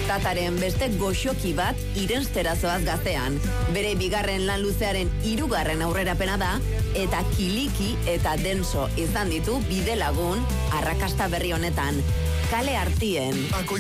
Tataren beste goxoki bat irensterazoaz gaztean. Bere bigarren lan luzearen 3. aurrerapena da, eta kiliki eta denso izan ditu bidelagun arrakasta berri honetan. Kale Artien.